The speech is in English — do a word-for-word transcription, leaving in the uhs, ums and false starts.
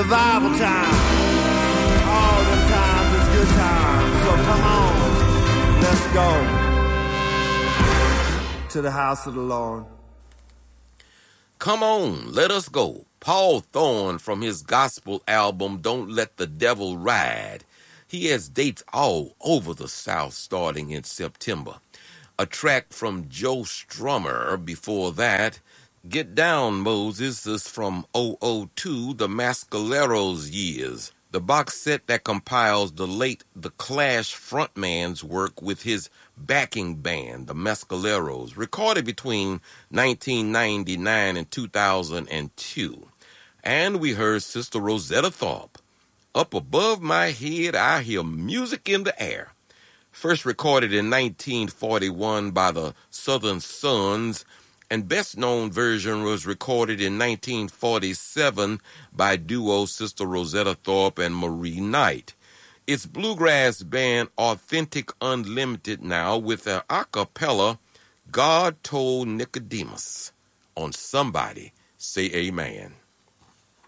revival time. All them times is good times. So come on, let's go to the house of the Lord. Come on, let us go. Paul Thorne from his gospel album, Don't Let the Devil Ride. He has dates all over the South starting in September. A track from Joe Strummer before that. Get Down, Moses is from oh oh two, the Mascaleros years. The box set that compiles the late The Clash frontman's work with his backing band, the Mescaleros, recorded between nineteen ninety-nine and two thousand two. And we heard Sister Rosetta Tharpe. Up above my head, I hear music in the air. First recorded in nineteen forty-one by the Southern Sons, and best-known version was recorded in nineteen forty-seven by duo Sister Rosetta Tharpe and Marie Knight. It's bluegrass band Authentic Unlimited now with their a cappella, God Told Nicodemus. On Somebody Say Amen.